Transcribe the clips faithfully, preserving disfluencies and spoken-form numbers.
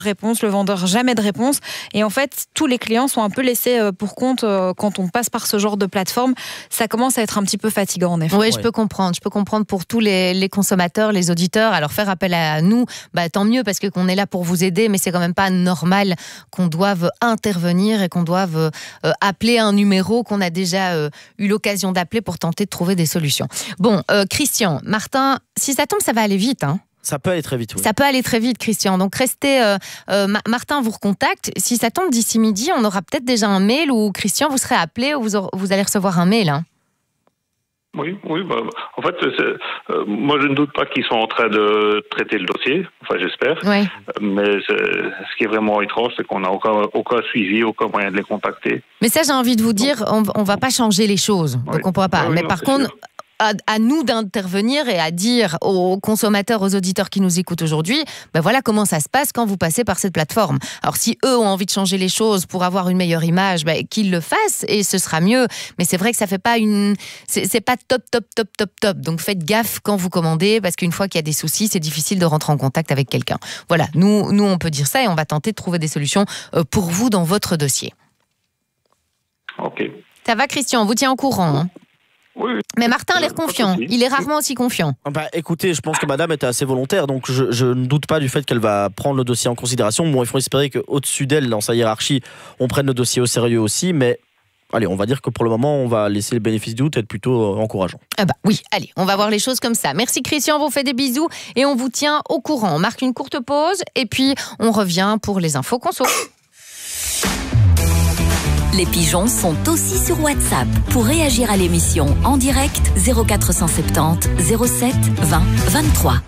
réponse, le vendeur jamais de réponse. Et en fait, tous les clients sont un peu laissés pour compte quand on passe par ce genre de plateforme. Ça commence à être un petit peu fatigant, en effet. Oui, je peux comprendre. Je peux comprendre pour tous les, les consommateurs, les auditeurs. Alors, faire appel à nous, bah, tant mieux, parce que qu'on est là pour vous aider, mais c'est quand même pas normal qu'on doive intervenir et qu'on doive euh, appeler un numéro qu'on a déjà euh, eu l'occasion d'appeler pour tenter de trouver des solutions. Bon, euh, Christian, Martin, si ça tombe, ça va aller vite, hein. Ça peut aller très vite, oui. Ça peut aller très vite, Christian. Donc, restez... Euh, euh, Martin vous recontacte. Si ça tombe d'ici midi, on aura peut-être déjà un mail où, Christian, vous serez appelé ou vous, aurez, vous allez recevoir un mail. Hein. Oui, oui. Bah, en fait, c'est, euh, moi, je ne doute pas qu'ils sont en train de traiter le dossier. Enfin, j'espère. Oui. Mais ce qui est vraiment étrange, c'est qu'on n'a aucun, aucun suivi, aucun moyen de les contacter. Mais ça, j'ai envie de vous dire, on ne va pas changer les choses. Oui. Donc, on ne pourra pas. Oui, Mais non, par contre... Sûr. À, à nous d'intervenir et à dire aux consommateurs, aux auditeurs qui nous écoutent aujourd'hui, ben voilà comment ça se passe quand vous passez par cette plateforme. Alors si eux ont envie de changer les choses pour avoir une meilleure image, ben, qu'ils le fassent et ce sera mieux. Mais c'est vrai que ça fait pas une, c'est, c'est pas top, top, top, top, top. Donc faites gaffe quand vous commandez parce qu'une fois qu'il y a des soucis, c'est difficile de rentrer en contact avec quelqu'un. Voilà, nous, nous on peut dire ça et on va tenter de trouver des solutions pour vous dans votre dossier. Ok. Ça va, Christian, on vous tient au courant. Hein. Oui, oui. Mais Martin a l'air confiant. Il est rarement aussi confiant. Bah, écoutez, je pense que madame était assez volontaire, donc je, je ne doute pas du fait qu'elle va prendre le dossier en considération. Bon, il faut espérer qu'au-dessus d'elle, dans sa hiérarchie, on prenne le dossier au sérieux aussi, mais allez, on va dire que pour le moment, on va laisser le bénéfice du doute être plutôt encourageant. Ah bah oui, allez, on va voir les choses comme ça. Merci Christian, on vous fait des bisous et on vous tient au courant. On marque une courte pause et puis on revient pour les infos conso. Les pigeons sont aussi sur WhatsApp. Pour réagir à l'émission en direct, zéro quatre cent soixante-dix zéro sept vingt vingt-trois.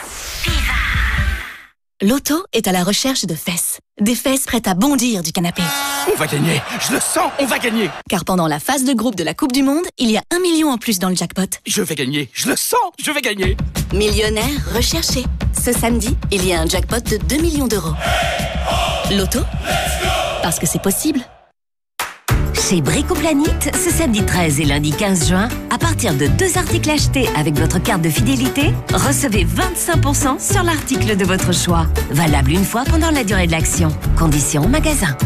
Loto est à la recherche de fesses. Des fesses prêtes à bondir du canapé. On va gagner, je le sens, on va gagner. Car pendant la phase de groupe de la Coupe du Monde, il y a un million en plus dans le jackpot. Je vais gagner, je le sens, je vais gagner. Millionnaire recherché. Ce samedi, il y a un jackpot de deux millions d'euros. Loto, parce que c'est possible. Chez Bricoplanite, ce samedi treize et lundi quinze juin, à partir de deux articles achetés avec votre carte de fidélité, recevez vingt-cinq pour cent sur l'article de votre choix. Valable une fois pendant la durée de l'action. Conditions au magasin.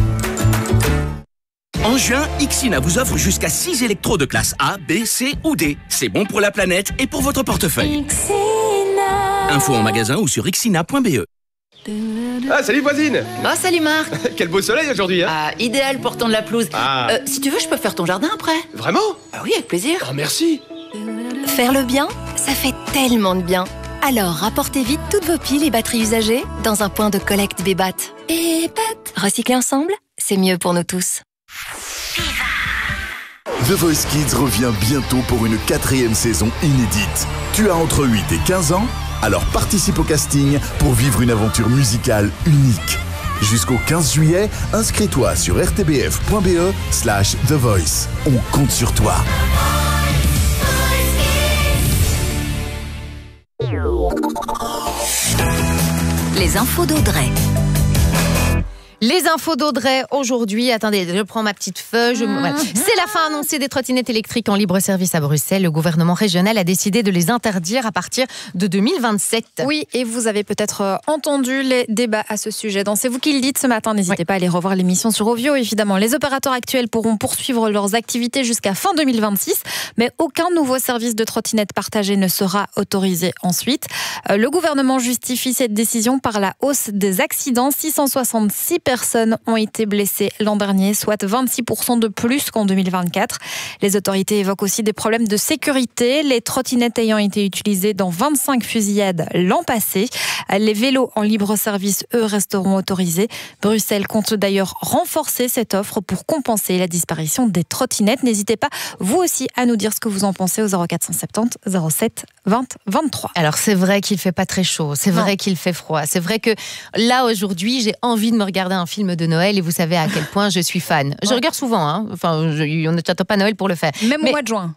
En juin, Ixina vous offre jusqu'à six électros de classe A, B, C ou D. C'est bon pour la planète et pour votre portefeuille. Ixina. Info en magasin ou sur ixina point b e. Ah, salut voisine. Oh, salut Marc. Quel beau soleil aujourd'hui, hein. Ah, idéal pour tendre la pelouse. Ah. Euh, si tu veux, je peux faire ton jardin après. Vraiment? Ah oui, avec plaisir. Oh, merci. Faire le bien, ça fait tellement de bien. Alors, rapportez vite toutes vos piles et batteries usagées dans un point de collecte Bébat. Bébat. Recycler ensemble, c'est mieux pour nous tous. The Voice Kids revient bientôt pour une quatrième saison inédite. Tu as entre huit et quinze ans? Alors participe au casting pour vivre une aventure musicale unique. Jusqu'au quinze juillet, inscris-toi sur r t b f point b e slash The Voice. On compte sur toi. Les infos d'Audrey. Les infos d'Audrey aujourd'hui. Attendez, je prends ma petite feuille. Je... Voilà. C'est la fin annoncée des trottinettes électriques en libre service à Bruxelles. Le gouvernement régional a décidé de les interdire à partir de deux mille vingt-sept. Oui, et vous avez peut-être entendu les débats à ce sujet. Dans C'est vous qui le dites ce matin. N'hésitez oui. pas à aller revoir l'émission sur Ovio, évidemment. Les opérateurs actuels pourront poursuivre leurs activités jusqu'à fin deux mille vingt-six, mais aucun nouveau service de trottinette partagée ne sera autorisé ensuite. Le gouvernement justifie cette décision par la hausse des accidents. six cent soixante-six personnes ont été blessées l'an dernier, soit vingt-six pour cent de plus qu'en deux mille vingt-quatre. Les autorités évoquent aussi des problèmes de sécurité, les trottinettes ayant été utilisées dans vingt-cinq fusillades l'an passé. Les vélos en libre service, eux, resteront autorisés. Bruxelles compte d'ailleurs renforcer cette offre pour compenser la disparition des trottinettes. N'hésitez pas, vous aussi, à nous dire ce que vous en pensez au zéro quatre cent soixante-dix zéro sept vingt vingt-trois. Alors, c'est vrai qu'il fait pas très chaud, c'est vrai non. qu'il fait froid. C'est vrai que là, aujourd'hui, j'ai envie de me regarder un film de Noël et vous savez à quel point je suis fan. Je ouais. regarde souvent, hein. Enfin, je, on ne t'attend pas Noël pour le faire. Même Mais... au mois de juin. Ah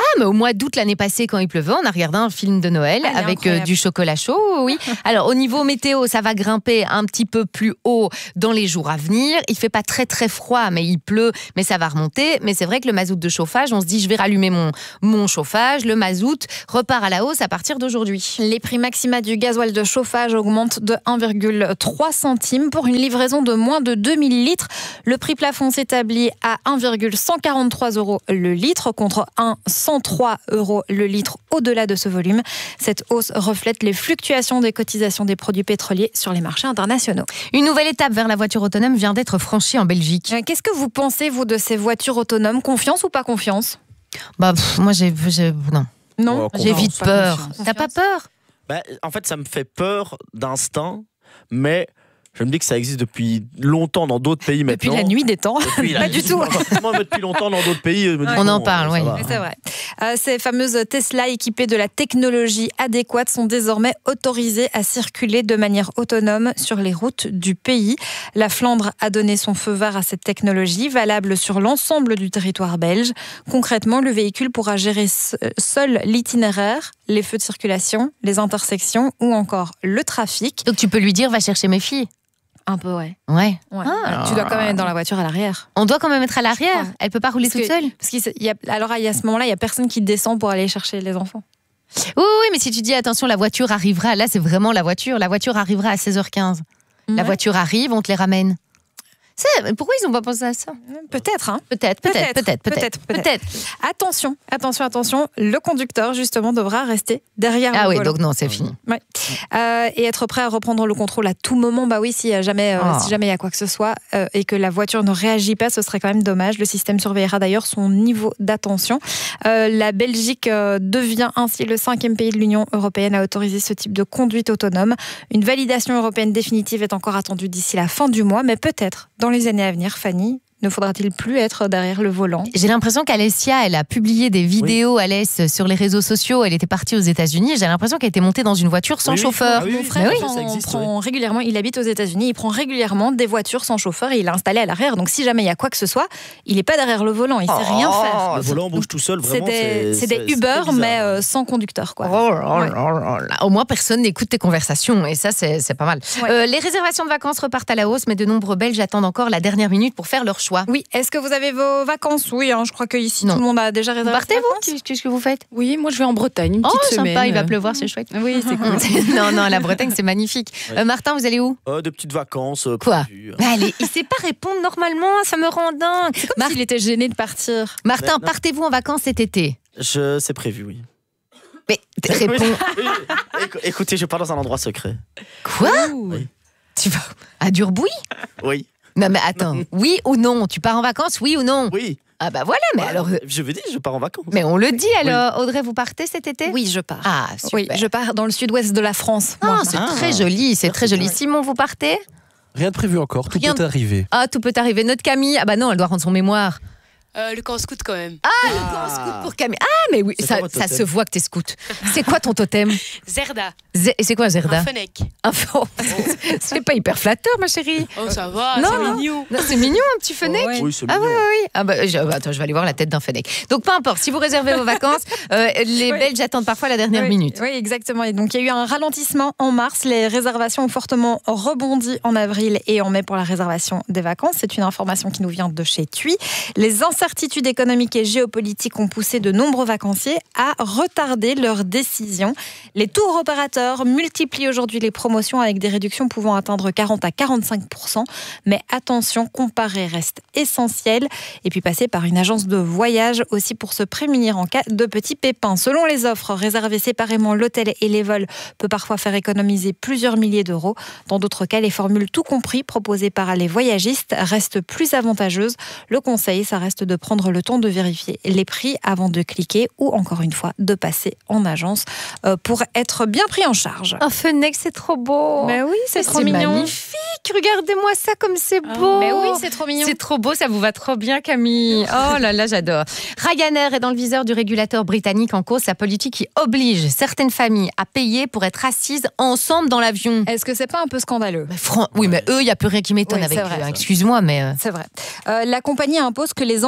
mais au mois d'août l'année passée, quand il pleuvait, on a regardé un film de Noël ah, avec euh, du chocolat chaud. Oui. Alors, au niveau météo, ça va grimper un petit peu plus haut dans les jours à venir. Il fait pas très très froid, mais il pleut, mais ça va remonter. Mais c'est vrai que le mazout de chauffage, on se dit, je vais rallumer mon, mon chauffage. Le mazout repart à la hausse à partir d'aujourd'hui. Les prix maxima du gasoil de chauffage augmentent de un virgule trois centimes pour une livraison de moins de deux mille litres. Le prix plafond s'établit à un virgule cent quarante-trois euros le litre contre un virgule cent trois euros le litre au-delà de ce volume. Cette hausse reflète les fluctuations des cotisations des produits pétroliers sur les marchés internationaux. Une nouvelle étape vers la voiture autonome vient d'être franchie en Belgique. Qu'est-ce que vous pensez, vous, de ces voitures autonomes ? Confiance ou pas confiance ? Bah, pff, moi, j'ai, j'ai... Non. Non, j'ai vite peur. Confiance. T'as pas peur ? Bah, en fait, ça me fait peur d'instinct, mais je me dis que ça existe depuis longtemps dans d'autres pays maintenant. Depuis la nuit des temps. Pas du tout. Moi, depuis longtemps dans d'autres pays. Ouais. On en parle, oui. C'est vrai. Euh, ces fameuses Tesla équipées de la technologie adéquate sont désormais autorisées à circuler de manière autonome sur les routes du pays. La Flandre a donné son feu vert à cette technologie, valable sur l'ensemble du territoire belge. Concrètement, le véhicule pourra gérer seul l'itinéraire, les feux de circulation, les intersections ou encore le trafic. Donc tu peux lui dire, va chercher mes filles. Un peu, ouais. Ouais. ouais. Ah. Tu dois quand même être dans la voiture à l'arrière. On doit quand même être à l'arrière. Elle peut pas rouler parce toute que, seule. Parce qu'il y a, alors à ce moment-là, il y a personne qui descend pour aller chercher les enfants. Oui, oui, mais si tu dis attention, la voiture arrivera. Là, c'est vraiment la voiture. La voiture arrivera à seize heures quinze. Ouais. La voiture arrive, on te les ramène. C'est... Pourquoi ils n'ont pas pensé à ça ? Peut-être, hein. Peut-être, peut-être, peut-être, peut-être, peut-être, peut-être. Attention, attention, attention. Le conducteur, justement, devra rester derrière ah le oui, volant. donc non, c'est fini. Ouais. Euh, et être prêt à reprendre le contrôle à tout moment. Bah oui, si jamais, euh, oh. si jamais il y a quoi que ce soit euh, et que la voiture ne réagit pas, ce serait quand même dommage. Le système surveillera d'ailleurs son niveau d'attention. Euh, la Belgique euh, devient ainsi le cinquième pays de l'Union européenne à autoriser ce type de conduite autonome. Une validation européenne définitive est encore attendue d'ici la fin du mois, mais peut-être dans les années à venir. Fanny, ne faudra-t-il plus être derrière le volant ? J'ai l'impression qu'Alessia, elle a publié des vidéos, oui. Alès, sur les réseaux sociaux. Elle était partie aux États-Unis. J'ai l'impression qu'elle était montée dans une voiture sans oui, chauffeur. Oui, oui, Mon frère oui. prend, Ça existe, prend oui. régulièrement, il habite aux États-Unis, il prend régulièrement des voitures sans chauffeur et il est installé à l'arrière. Donc si jamais il y a quoi que ce soit, il n'est pas derrière le volant, il ne sait oh, rien faire. Le volant bouge tout seul, vraiment. C'est des, c'est des Uber, mais euh, sans conducteur, quoi. Oh, oh, ouais. oh, oh, oh. Au moins, personne n'écoute tes conversations et ça, c'est, c'est pas mal. Ouais. Euh, les réservations de vacances repartent à la hausse, mais de nombreux Belges attendent encore la dernière minute pour faire leur choix. Oui, est-ce que vous avez vos vacances ? Oui, hein, je crois qu'ici, tout le monde a déjà réservé. Vous partez, vous ? Qu'est-ce que vous faites ? Oui, moi, je vais en Bretagne, une petite oh, semaine. Sympa, il va pleuvoir, c'est chouette. Oui, c'est cool. non, non, la Bretagne, c'est magnifique. Ouais. Euh, Martin, vous allez où ? euh, Des petites vacances. Euh, Quoi ? prévues. Allez, il sait pas répondre normalement, ça me rend dingue. C'est comme Mar- s'il était gêné de partir. Martin, mais, partez-vous en vacances cet été ? Je... C'est prévu, oui. Mais réponds. Écoutez, je pars dans un endroit secret. Quoi ? Oui. Tu vas à Durbouy ? Oui. Non, mais attends, oui ou non ? Tu pars en vacances, oui ou non ? Oui. Ah bah voilà, mais ouais, alors... Je veux dire, je pars en vacances. Mais on le dit alors. Oui. Audrey, vous partez cet été ? Oui, je pars. Ah, super. Oui, je pars dans le sud-ouest de la France. Ah, c'est ah. très joli, c'est très joli. Simon, vous partez ? Rien de prévu encore, tout Rien... peut arriver. Ah, tout peut arriver. Notre Camille, ah bah non, elle doit rendre son mémoire. Euh, le camp scout quand même. Ah, ah. le camp scout pour Camille. Ah, mais oui, ça, ça se voit que t'es scout. C'est quoi ton totem ? Zerda. Z- c'est quoi Zerda ? Un fennec. Un oh. C'est pas hyper flatteur, ma chérie. Oh, ça va, non, c'est non. mignon. Non, c'est mignon, un petit fennec. Oh, ouais. Oui, c'est ah mignon. oui, oui, oui. Ah bah, je, attends, je vais aller voir la tête d'un fennec. Donc, peu importe, si vous réservez vos vacances, euh, les oui. Belges attendent parfois la dernière oui. minute. Oui, exactement. Et donc, il y a eu un ralentissement en mars. Les réservations ont fortement rebondi en avril et en mai pour la réservation des vacances. C'est une information qui nous vient de chez TUI. Les incertitudes économiques et géopolitiques ont poussé de nombreux vacanciers à retarder leurs décisions. Les tours opérateurs multiplient aujourd'hui les promotions avec des réductions pouvant atteindre quarante à quarante-cinq pour cent. Mais attention, comparer reste essentiel. Et puis passer par une agence de voyage aussi pour se prémunir en cas de petits pépins. Selon les offres, réserver séparément l'hôtel et les vols peut parfois faire économiser plusieurs milliers d'euros. Dans d'autres cas, les formules tout compris proposées par les voyagistes restent plus avantageuses. Le conseil, ça reste de prendre le temps de vérifier les prix avant de cliquer ou encore une fois de passer en agence pour être bien pris en charge. Un fennec, c'est trop beau. Mais oui, c'est Mais trop c'est mignon. Magnifique. Regardez-moi ça comme c'est beau. Oh, mais oui, c'est trop mignon. C'est trop beau, ça vous va trop bien, Camille. Oh là là, j'adore. Ryanair est dans le viseur du régulateur britannique en cause sa politique qui oblige certaines familles à payer pour être assises ensemble dans l'avion. Est-ce que c'est pas un peu scandaleux ? mais fran- Oui, mais eux, il n'y a plus rien qui m'étonne oui, avec vrai, eux. Excuse-moi, mais... C'est vrai. Euh, la compagnie impose que les enfants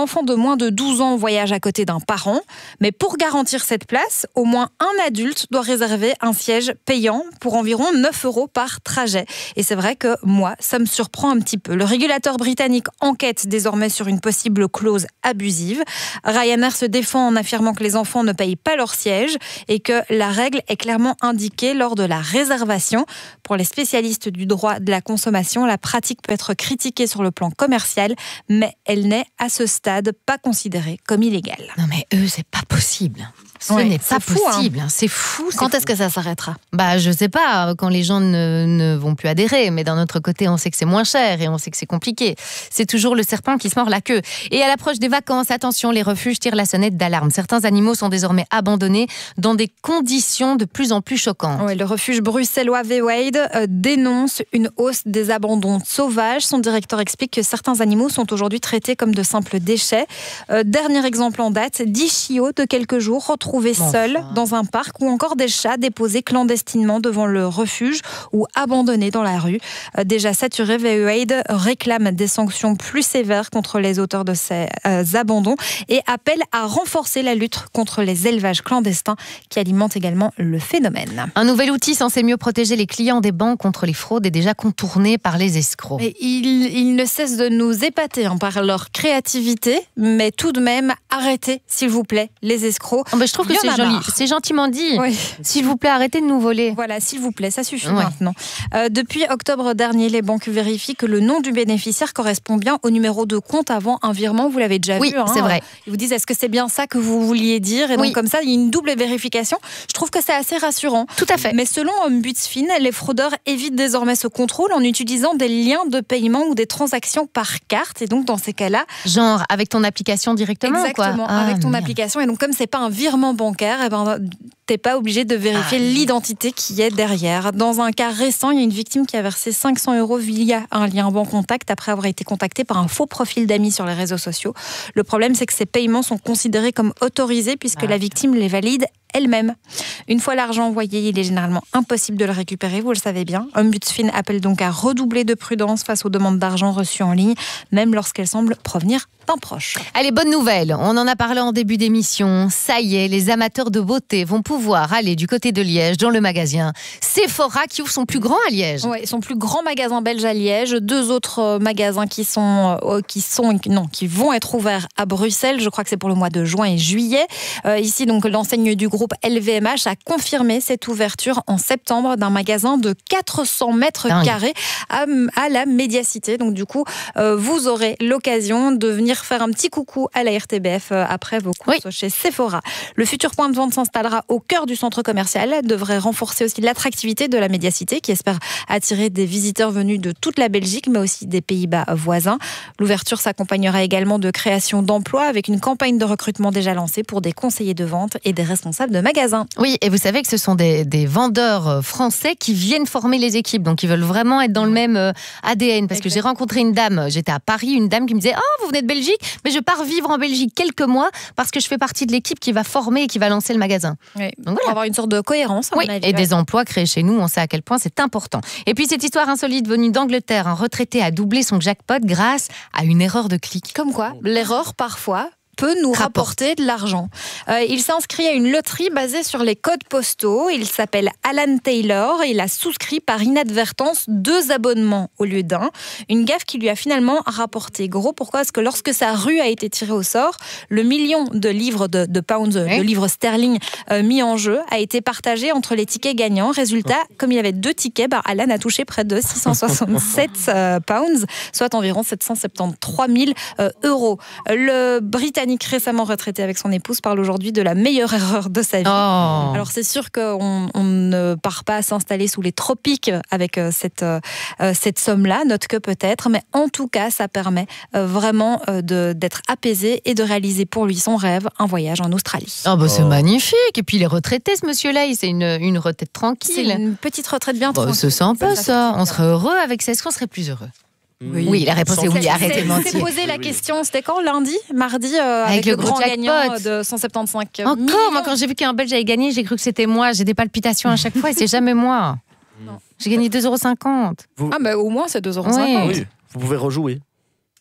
enfants de moins de douze ans voyagent à côté d'un parent. Mais pour garantir cette place, au moins un adulte doit réserver un siège payant pour environ neuf euros par trajet. Et c'est vrai que moi, ça me surprend un petit peu. Le régulateur britannique enquête désormais sur une possible clause abusive. Ryanair se défend en affirmant que les enfants ne payent pas leur siège et que la règle est clairement indiquée lors de la réservation. Pour les spécialistes du droit de la consommation, la pratique peut être critiquée sur le plan commercial, mais elle n'est à ce stade pas considérée comme illégale. Non mais eux, c'est pas possible. Ce Ouais, n'est pas c'est fou, possible. hein. C'est fou. c'est Quand fou. est-ce que ça s'arrêtera ? Bah, je sais pas, quand les gens ne, ne vont plus adhérer, mais d'un autre côté, on sait que c'est moins cher et on sait que c'est compliqué. C'est toujours le serpent qui se mord la queue. Et à l'approche des vacances, attention, les refuges tirent la sonnette d'alarme. Certains animaux sont désormais abandonnés dans des conditions de plus en plus choquantes. Ouais, le refuge bruxellois Veewaide euh, dénonce une hausse des abandons sauvages. Son directeur explique que certains animaux sont aujourd'hui traités comme de simples déchets. Euh, dernier exemple en date, dix chiots de quelques jours retrouvés Enfin. seuls dans un parc, ou encore des chats déposés clandestinement devant le refuge ou abandonnés dans la rue. Euh, déjà saturé, Veewaide réclame des sanctions plus sévères contre les auteurs de ces euh, abandons et appelle à renforcer la lutte contre les élevages clandestins qui alimentent également le phénomène. Un nouvel outil censé mieux protéger les clients des banques contre les fraudes est déjà contourné par les escrocs. Et ils, ils ne cessent de nous épater hein, par leur créativité, mais tout de même, arrêtez, s'il vous plaît, les escrocs. Oh, bah, je trouve que Il y en c'est a joli. marre. C'est gentiment dit. Oui. S'il vous plaît, arrêtez de nous voler. Voilà, s'il vous plaît, ça suffit Ouais. maintenant. Euh, depuis octobre dernier, les banques vérifient que le nom du bénéficiaire correspond bien au numéro de compte avant un virement. Vous l'avez déjà Oui, vu. Hein. c'est vrai. Ils vous disent, est-ce que c'est bien ça que vous vouliez dire ? Et donc, Oui. comme ça, il y a une double vérification. Je trouve que c'est assez rassurant. Tout à fait. Mais selon Ombudsfin, les fraudeurs évitent désormais ce contrôle en utilisant des liens de paiement ou des transactions par carte. Et donc, dans ces cas-là, Genre avec ton application directement, exactement, quoi. Ah, avec ton merde. application. Et donc, comme c'est pas un virement bancaire, eh ben, t'es pas obligé de vérifier Ah. l'identité qui est derrière. Dans un cas récent, il y a une victime qui a versé cinq cents euros via un lien banque contact après avoir été contactée par un faux profil d'amis sur les réseaux sociaux. Le problème, c'est que ces paiements sont considérés comme autorisés puisque Ah. la victime les valide elle-même. Une fois l'argent envoyé, il est généralement impossible de le récupérer, vous le savez bien. Ombudsfin appelle donc à redoubler de prudence face aux demandes d'argent reçues en ligne, même lorsqu'elles semblent provenir d'un proche. Allez, bonne nouvelle, on en a parlé en début d'émission. Ça y est, les amateurs de beauté vont pouvoir aller du côté de Liège dans le magasin Sephora qui ouvre son plus grand à Liège. Ouais, son plus grand magasin belge à Liège, deux autres euh, magasins qui sont, euh, qui sont, non, qui vont être ouverts à Bruxelles. Je crois que c'est pour le mois de juin et juillet. Euh, ici, donc, l'enseigne du groupe L V M H a confirmé cette ouverture en septembre d'un magasin de quatre cents mètres carrés à, à la Médiacité. Donc, du coup, euh, vous aurez l'occasion de venir faire un petit coucou à la R T B F euh, après vos courses oui. chez Sephora. Le futur point de vente s'installera au cœur du centre commercial, devrait renforcer aussi l'attractivité de la Médiacité qui espère attirer des visiteurs venus de toute la Belgique mais aussi des Pays-Bas voisins. L'ouverture s'accompagnera également de création d'emplois avec une campagne de recrutement déjà lancée pour des conseillers de vente et des responsables de magasins. Oui, et vous savez que ce sont des, des vendeurs français qui viennent former les équipes, donc ils veulent vraiment être dans le même A D N, parce exact. que j'ai rencontré une dame, j'étais à Paris, une dame qui me disait « Oh, vous venez de Belgique, mais je pars vivre en Belgique quelques mois parce que je fais partie de l'équipe qui va former et qui va lancer le magasin. Oui, » Donc voilà. Pour avoir une sorte de cohérence. Oui, mon avis, et ouais. des emplois créés chez nous, on sait à quel point c'est important. Et puis cette histoire insolite venue d'Angleterre, un retraité a doublé son jackpot grâce à une erreur de clic. Comme quoi, l'erreur parfois peut nous rapporter de l'argent. Euh, il s'inscrit à une loterie basée sur les codes postaux. Il s'appelle Alan Taylor et il a souscrit par inadvertance deux abonnements au lieu d'un. Une gaffe qui lui a finalement rapporté gros. Pourquoi ? Parce que lorsque sa rue a été tirée au sort, le million de livres de, de pounds, oui. de livres sterling euh, mis en jeu a été partagé entre les tickets gagnants. Résultat, comme il avait deux tickets, bah, Alan a touché près de six cent soixante-sept euh, pounds, soit environ sept cent soixante-treize mille euh, euros. Le Britannique récemment retraité avec son épouse parle aujourd'hui de la meilleure erreur de sa vie. Oh. Alors c'est sûr qu'on on ne part pas s'installer sous les tropiques avec euh, cette, euh, cette somme-là, note que peut-être, mais en tout cas ça permet euh, vraiment euh, de, d'être apaisé et de réaliser pour lui son rêve, un voyage en Australie. Oh bah c'est oh. magnifique, et puis il est retraité ce monsieur-là, c'est une, une retraite tranquille. C'est une petite retraite bien bah, tranquille. C'est sympa ça, ça. On serait heureux avec ça, est-ce qu'on serait plus heureux ? Oui. oui, la réponse est oui, arrêtez de mentir. C'est posé la question, c'était quand, lundi, mardi, euh, avec, avec le, le grand gagnant de cent soixante-quinze Encore, millions. Moi quand j'ai vu qu'un Belge avait gagné, j'ai cru que c'était moi, j'ai des palpitations à chaque fois et c'est jamais moi. Non. J'ai gagné deux euros cinquante. Vous... Ah bah au moins c'est deux euros cinquante. Oui, vous pouvez rejouer.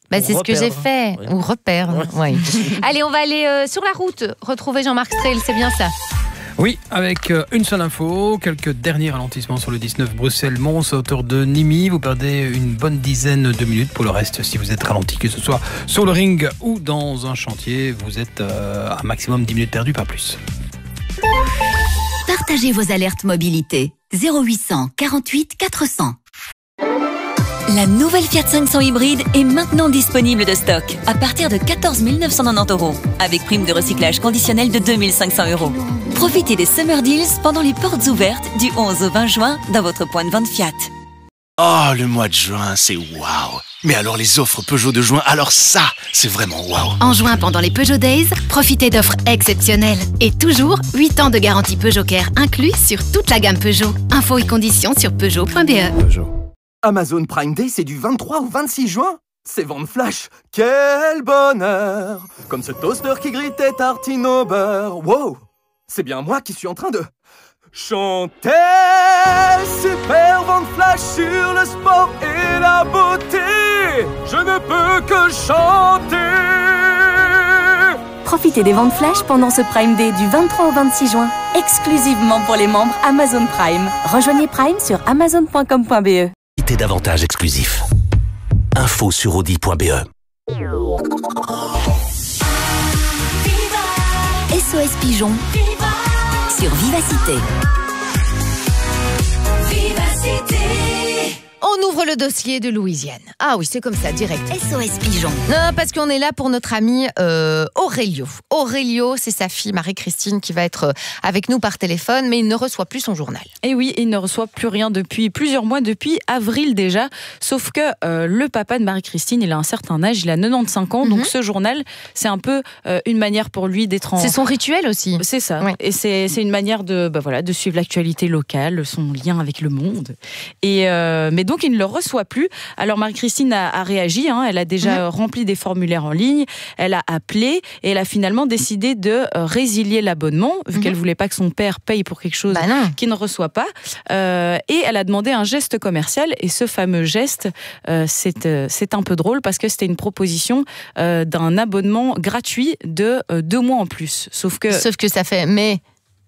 Bah, c'est ce que j'ai fait. Oui. Ou reperdre. Ouais. Allez, on va aller euh, sur la route retrouver Jean-Marc Strel, c'est bien ça. Oui, avec euh, une seule info, quelques derniers ralentissements sur le dix-neuf Bruxelles-Mons, à hauteur de Nîmes. Vous perdez une bonne dizaine de minutes. Pour le reste, si vous êtes ralenti, que ce soit sur le ring ou dans un chantier, vous êtes euh, à un maximum dix minutes perdues, pas plus. Partagez vos alertes mobilité. zéro huit cent quarante-huit quatre cents. La nouvelle Fiat cinq cents hybride est maintenant disponible de stock à partir de quatorze mille neuf cent quatre-vingt-dix euros avec prime de recyclage conditionnelle de deux mille cinq cents euros. Profitez des Summer Deals pendant les portes ouvertes du onze au vingt juin dans votre point de vente Fiat. Oh, le mois de juin, c'est waouh. Mais alors les offres Peugeot de juin, alors ça, c'est vraiment waouh. En juin, pendant les Peugeot Days, profitez d'offres exceptionnelles. Et toujours, huit ans de garantie Peugeot Care inclus sur toute la gamme Peugeot. Infos et conditions sur peugeot point b e. Peugeot. Amazon Prime Day, c'est du vingt-trois au vingt-six juin. C'est vente flash. Quel bonheur. Comme ce toaster qui grille tes tartines au beurre. Wow. C'est bien moi qui suis en train de chanter. Super vente flash sur le sport et la beauté. Je ne peux que chanter. Profitez des ventes flash pendant ce Prime Day du vingt-trois au vingt-six juin, exclusivement pour les membres Amazon Prime. Rejoignez Prime sur amazon point com point b e. D'avantages exclusifs. Info sur audi point b e. S O S Pigeon sur Vivacité. Vivacité. On ouvre le dossier de Louisiane. Ah oui, c'est comme ça, direct. S O S Pigeon. Non, parce qu'on est là pour notre ami euh, Aurélio. Aurélio, c'est sa fille Marie-Christine qui va être avec nous par téléphone, mais il ne reçoit plus son journal. Et oui, il ne reçoit plus rien depuis plusieurs mois, depuis avril déjà. Sauf que euh, le papa de Marie-Christine, il a un certain âge, il a quatre-vingt-quinze ans, mm-hmm. donc ce journal, c'est un peu euh, une manière pour lui d'être en... C'est son rituel aussi. C'est ça. Ouais. Et c'est, c'est une manière de, bah voilà, de suivre l'actualité locale, son lien avec le monde. Et, euh, mais donc, il ne le reçoit plus. Alors, Marie-Christine a, a réagi, hein, elle a déjà mmh. rempli des formulaires en ligne, elle a appelé et elle a finalement décidé de euh, résilier l'abonnement, vu mmh. qu'elle ne voulait pas que son père paye pour quelque chose bah qu'il ne reçoit pas. Euh, et elle a demandé un geste commercial, et ce fameux geste, euh, c'est, euh, c'est un peu drôle parce que c'était une proposition euh, d'un abonnement gratuit de euh, deux mois en plus. Sauf que... Sauf que ça fait mai,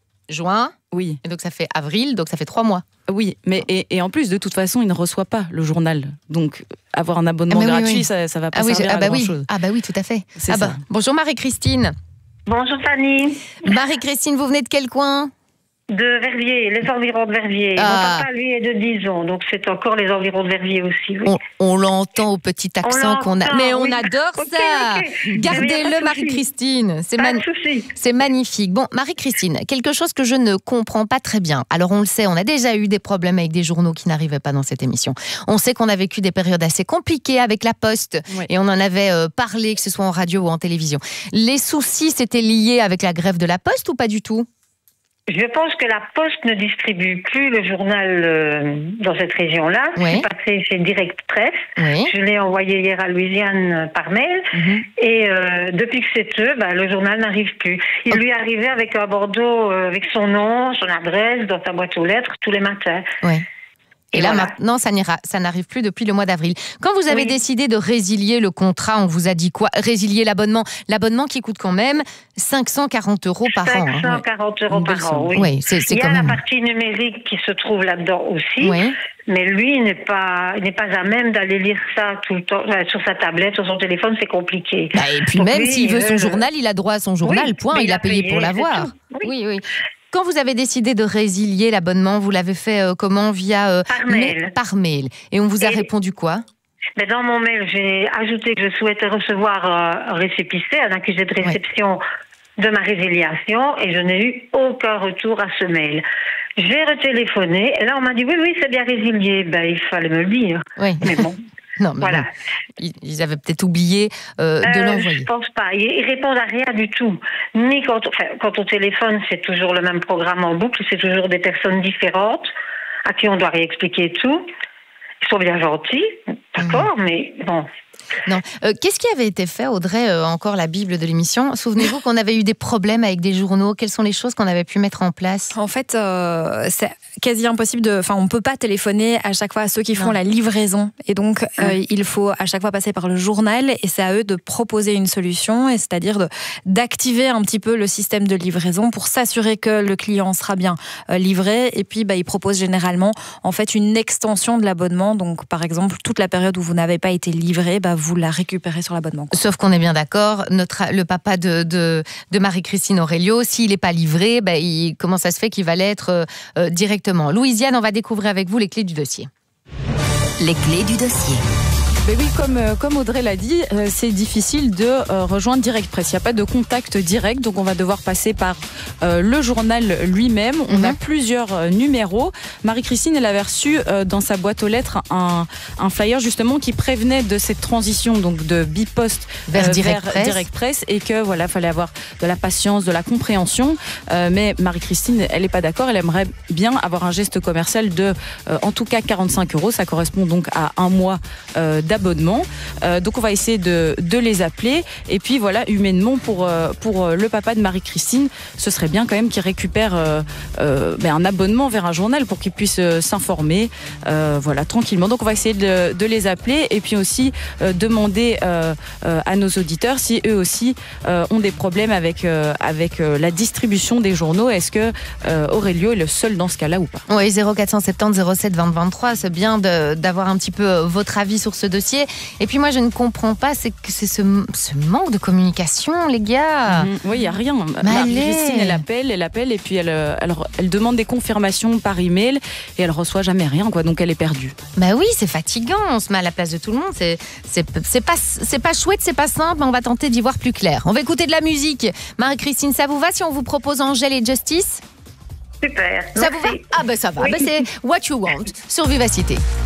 juin, oui. Et donc ça fait avril, donc ça fait trois mois. Oui, mais et, et en plus, de toute façon, il ne reçoit pas le journal. Donc, avoir un abonnement ah gratuit, oui, oui. ça ne va pas ah servir oui, ah bah à oui. grand-chose. Ah bah oui, tout à fait. C'est ah ça. bah. Bonjour Marie-Christine. Bonjour Fanny. Marie-Christine, vous venez de quel coin ? De Verviers, les environs de Verviers. Ah. Mon papa, lui, est de Dijon, donc c'est encore les environs de Verviers aussi. Oui. On, on l'entend au petit accent qu'on a. Mais on oui. adore okay, ça okay. Gardez-le, Marie-Christine. C'est, man... c'est magnifique. Bon, Marie-Christine, quelque chose que je ne comprends pas très bien. Alors, on le sait, on a déjà eu des problèmes avec des journaux qui n'arrivaient pas dans cette émission. On sait qu'on a vécu des périodes assez compliquées avec la Poste, oui. et on en avait euh, parlé, que ce soit en radio ou en télévision. Les soucis, c'était lié avec la grève de la Poste ou pas du tout ? Je pense que la Poste ne distribue plus le journal euh, dans cette région-là. Oui. Je suis passée chez Direct Presse. Oui. Je l'ai envoyé hier à Louisiane par mail. Mm-hmm. Et euh, depuis que c'est eux, bah, le journal n'arrive plus. Il oh. lui est arrivé avec un bordeaux, euh, avec son nom, son adresse, dans sa boîte aux lettres, tous les matins. Oui. Et, et là, voilà. Maintenant, ça, n'ira, ça n'arrive plus depuis le mois d'avril. Quand vous avez oui. décidé de résilier le contrat, on vous a dit quoi ? Résilier l'abonnement. L'abonnement qui coûte quand même cinq cent quarante euros par an. cinq cent quarante euros par an, oui. oui c'est, c'est Il y a quand la même... partie numérique qui se trouve là-dedans aussi. Oui. Mais lui, il n'est pas, il n'est pas à même d'aller lire ça tout le temps sur sa tablette, sur son téléphone, c'est compliqué. Bah, et puis Donc même lui, s'il veut euh... son journal, il a droit à son journal, oui, point. Il, il a payé, payé pour l'avoir. Oui, oui. oui. Quand vous avez décidé de résilier l'abonnement, vous l'avez fait euh, comment ? Via euh, par mail. Ma- par mail. Et on vous a et répondu quoi ? Mais dans mon mail, j'ai ajouté que je souhaitais recevoir euh, un récépissé, un accusé de réception ouais. de ma résiliation, et je n'ai eu aucun retour à ce mail. J'ai retéléphoné, et là on m'a dit oui, oui, c'est bien résilié. Ben, il fallait me le dire. Oui. Mais bon. Non, mais voilà. Bon, ils avaient peut-être oublié euh, de euh, l'envoyer. Je pense pas. Ils, ils répondent à rien du tout. Ni quand, enfin, quand on téléphone, c'est toujours le même programme en boucle. C'est toujours des personnes différentes à qui on doit réexpliquer tout. Ils sont bien gentils, d'accord, mmh. mais bon. Non. Euh, qu'est-ce qui avait été fait, Audrey, euh, encore la Bible de l'émission? Souvenez-vous qu'on avait eu des problèmes avec des journaux. Quelles sont les choses qu'on avait pu mettre en place? En fait, euh, c'est quasi impossible de... Enfin, on ne peut pas téléphoner à chaque fois à ceux qui font non. la livraison. Et donc, euh, il faut à chaque fois passer par le journal et c'est à eux de proposer une solution, et c'est-à-dire de, d'activer un petit peu le système de livraison pour s'assurer que le client sera bien euh, livré. Et puis, bah, ils proposent généralement en fait une extension de l'abonnement. Donc, par exemple, toute la période où vous n'avez pas été livré, bah, vous la récupérez sur l'abonnement. Sauf qu'on est bien d'accord, notre, le papa de, de, de Marie-Christine Aurélio, s'il n'est pas livré, bah, il, comment ça se fait qu'il va l'être euh, directement? Louisiane, on va découvrir avec vous les clés du dossier. Les clés du dossier. Mais oui, comme, comme Audrey l'a dit, euh, c'est difficile de euh, rejoindre Direct Press. Il n'y a pas de contact direct, donc on va devoir passer par euh, le journal lui-même. On mm-hmm. a plusieurs euh, numéros. Marie-Christine, elle avait reçu euh, dans sa boîte aux lettres un, un flyer justement qui prévenait de cette transition donc de Bipost euh, vers, Direct, vers Press. Direct Press, et que voilà, fallait avoir de la patience, de la compréhension. Euh, mais Marie-Christine, elle n'est pas d'accord. Elle aimerait bien avoir un geste commercial de, euh, en tout cas, quarante-cinq euros. Ça correspond donc à un mois euh, d'abonnement. Euh, donc on va essayer de, de les appeler, et puis voilà, humainement pour, euh, pour le papa de Marie-Christine, ce serait bien quand même qu'il récupère euh, euh, ben un abonnement vers un journal pour qu'il puisse euh, s'informer euh, voilà, tranquillement. Donc on va essayer de, de les appeler, et puis aussi euh, demander euh, euh, à nos auditeurs si eux aussi euh, ont des problèmes avec, euh, avec euh, la distribution des journaux. Est-ce que euh, Aurélio est le seul dans ce cas-là ou pas? Oui, zéro quatre cent soixante-dix zéro sept vingt vingt-trois, c'est bien de, d'avoir un petit peu votre avis sur ce dossier. Et puis moi, je ne comprends pas, c'est que c'est ce, ce manque de communication, les gars. Mmh, oui, il n'y a rien. Marie-Christine, elle appelle, elle appelle, et puis elle, elle, elle demande des confirmations par email, et elle reçoit jamais rien, quoi. Donc elle est perdue. Bah oui, c'est fatigant. On se met à la place de tout le monde. C'est, c'est, c'est pas, c'est pas chouette, c'est pas simple, mais on va tenter d'y voir plus clair. On va écouter de la musique. Marie-Christine, ça vous va si on vous propose Angèle et Justice? Super. Ça merci. Vous va? Ah ben ça va. Oui. Ben c'est What You Want sur Vivacité.